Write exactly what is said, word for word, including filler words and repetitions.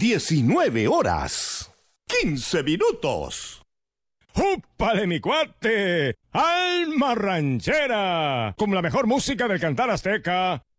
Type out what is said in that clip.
diecinueve horas, quince minutos. ¡Úpale, mi cuate! ¡Alma ranchera! Con la mejor música del cantar azteca.